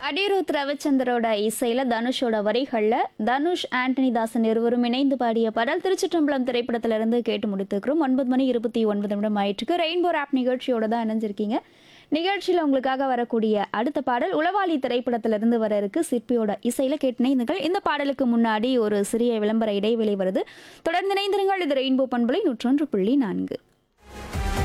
அனிருத் ரவிச்சந்தரோட இசையில தனுஷோட வரிகள்ல தனுஷ் ஆண்டனி தாசன் இருவரும் இணைந்து பாடிய பாடல் திருச்சிற்றம்பலம் திரைப்படத்திலிருந்து கேட்டு முடித்துக்கிறோம். 9:29 ஆயிற்றுக்கு ரெயின்போ ஆப் நிகழ்ச்சியோட தான் இணைஞ்சிருக்கீங்க. நிகழ்ச்சியில் உங்களுக்காக வரக்கூடிய அடுத்த பாடல் உளவாளி திரைப்படத்திலிருந்து வர இருக்கு. சிற்பியோட இசையில கேட்டு இணைந்துங்கள். இந்த பாடலுக்கு முன்னாடி ஒரு சிறிய விளம்பர இடைவெளி வருது. தொடர்ந்து இணைந்திருங்கள். இது ரெயின்போ பண்பலை 101.4.